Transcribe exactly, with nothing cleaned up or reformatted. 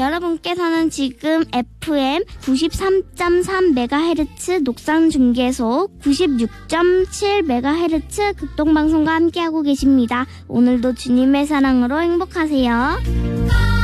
여러분께서는 지금 에프엠 구십삼 점 삼 메가헤르츠 녹상중계소 구십육 점 칠 메가헤르츠 극동방송과 함께하고 계십니다. 오늘도 주님의 사랑으로 행복하세요.